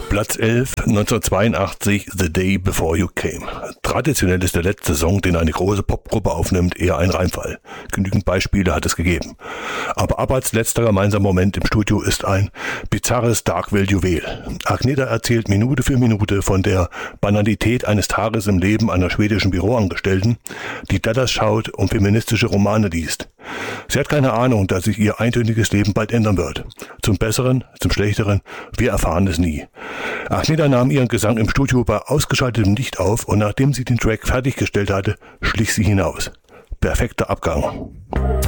Platz 11, 1982, The Day Before You Came. Traditionell ist der letzte Song, den eine große Popgruppe aufnimmt, eher ein Reimfall. Genügend Beispiele hat es gegeben. Aber Abbats letzter gemeinsamer Moment im Studio ist ein bizarres Darkville-Juwel. Agneta erzählt Minute für Minute von der Banalität eines Tages im Leben einer schwedischen Büroangestellten, die Dallas schaut und feministische Romane liest. Sie hat keine Ahnung, dass sich ihr eintöniges Leben bald ändern wird. Zum Besseren, zum Schlechteren, wir erfahren es nie. Agneta nahm ihren Gesang im Studio bei ausgeschaltetem Licht auf und nachdem sie den Track fertiggestellt hatte, schlich sie hinaus. Perfekter Abgang.